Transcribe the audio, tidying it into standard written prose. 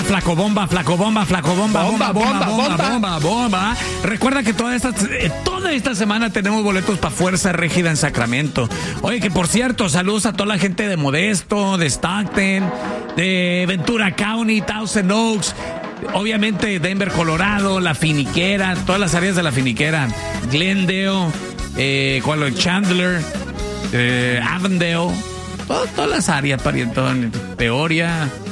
flaco bomba, bomba. Recuerda que toda esta semana tenemos boletos para Fuerza Régida en Sacramento. Oye, que por cierto, saludos a toda la gente de Modesto, de Stockton, de Ventura County, Thousand Oaks, obviamente Denver, Colorado, La Finiquera, todas las áreas de La Finiquera, Glendale, Chandler, Avondale, todas las áreas, parientón, Peoria.